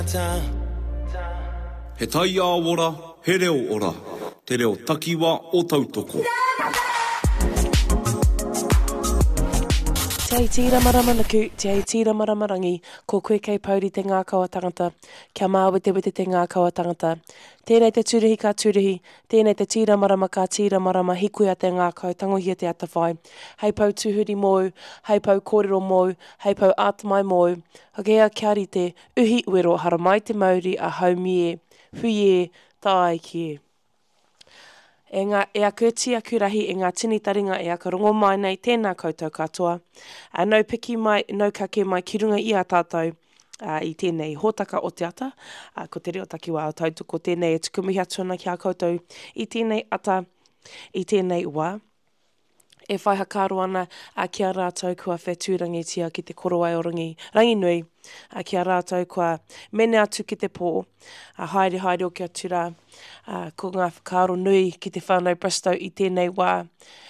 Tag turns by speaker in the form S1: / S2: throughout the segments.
S1: He tai a ora, he reo ora. Te reo takiwa o tautoko.
S2: Te tira maramanaku, te tira maramarangi, ko koe kei pauri te ngā kaua tangata, kia māwete te ngā kaua tangata. Tēnei te tūruhi ka tūruhi, tēnei te tira marama ka tira marama, hikuia te ngā kau, tangohia te atawhai. Hei pau tuhuri mōu, hei pau kōrero mōu, hei pau atamai mōu, hakea kia rite, uhi uero, hara mai te mauri a haumie, huie, tāi kie. E a kurti a kurahi e ngā tini taringa e a ka rongo mai nei tēnā koutou katoa. Nau piki mai, nau kake mai ki runga i a tātou i tēnei hōtaka o te ata. Ko te reo takiwa o tautoko tēnei e tukumihi atuna ki a koutou i tēnei ata, i tēnei wā. E whai hakaro ana ki a rātou kua whetūrangitia ki te korowai o rangi nui. Ki a rātou kua mene atu ki te pō. Haere o kia tura. Ko ngā whakaro nui ki te whānau Bristow i tēnei wā.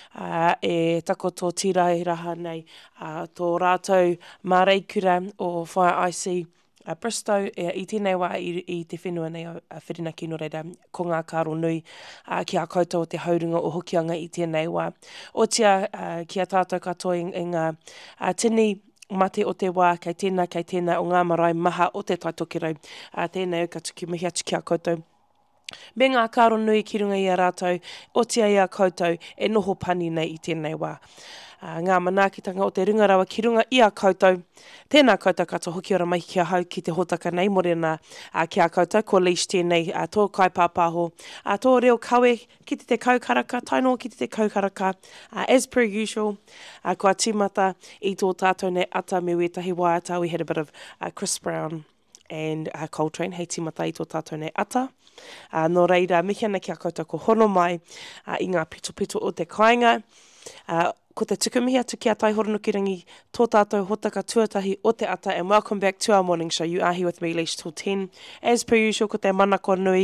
S2: E takoto tīrai raha nei. Tō rātou māreikura o Fire IC Bristow i tēnei wā i te whenua nei a whirina kino reira ko ngā kāro nui ki a koutou o te haurunga o hokianga i tēnei wā. O tia ki a tātou katoa i ngā tini mate o te wā kei tēnā o ngā marae maha o te taitokerau. Tēnei ka tuki mihi atu ki a koutou. Me ngā kāro nui ki runga i a rātou, o tia i a koutou e noho pani nei i tēnei wā. Ngā manaakitanga o te ringarawa ki runga i a koutou. Tēnā koutou katoa hoki ora mai kia hau ki te hotaka nei morena ki a koutou, ko leash tēnei tō kaipāpāho. Tō reo kawe ki te kaukaraka, taino ki te kaukaraka. As per usual, kua tīmata i tō tātou nei ata me wetahi waiata. We had a bit of Chris Brown and Coltrane, hei tīmata i tō tātou nei ata. Nō reira, mihi ana ki a koutou ko hono mai i ngā pito o te kāinga. Ko te tukumihi atu ki a tai horonukirangi, tō tātou hotaka tuatahi o te ata, and welcome back to our morning show. You are here with me, Leash, till 10. As per usual, ko te manako nui,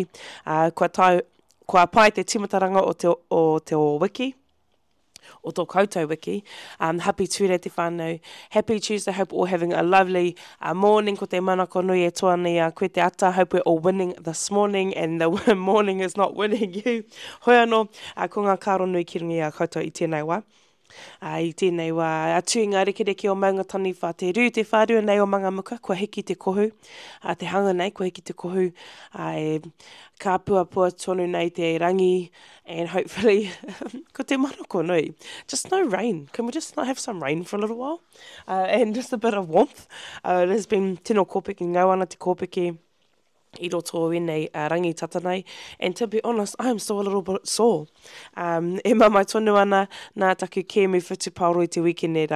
S2: kua pai te timataranga o te wiki, o tō koutou wiki. Happy ture te whānau. Happy Tuesday. Hope all having a lovely morning. Ko te manako nui e toa nei koe te ata. Hope we're all winning this morning and the morning is not winning you. Hoi anō, ko ngā kāro nui ki rungi a koutou i tēnei wā. I tēnei wā, atu ngā rekereke o maungatani wha te rū, te whārua nei o mangamuka, kua hiki te kohu, te hanga nei, kua hiki te kohu, ka puapua tonu nei te rangi, and hopefully, ko te manako nui, just no rain. Can we just not have some rain for a little while? And just a bit of warmth. It has been tino kōpiki, ngau ana te kōpiki, I roto nei rangi tatanai, and to be honest, I am still a little bit sore. E mamai tonu ana, nā taku kēmu whutuparo I te weekend